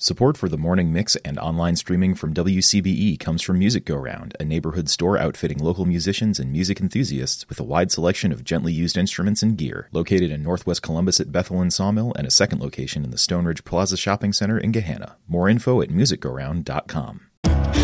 Support for the morning mix and online streaming from WCBE comes from Music Go Round, a neighborhood store outfitting local musicians and music enthusiasts with a wide selection of gently used instruments and gear. Located in Northwest Columbus at Bethel and Sawmill, and a second location in the Stone Ridge Plaza Shopping Center in Gahanna. More info at musicgoround.com.